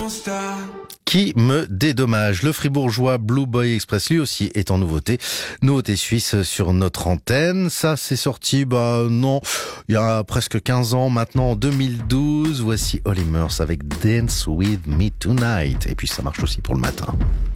Qui me dédommage. Le fribourgeois Blue Boy Express, lui aussi, est en nouveauté. Nouveauté suisse sur notre antenne. Ça, c'est sorti, il y a presque 15 ans maintenant, en 2012. Voici Holly Murs avec Dance With Me Tonight. Et puis, ça marche aussi pour le matin.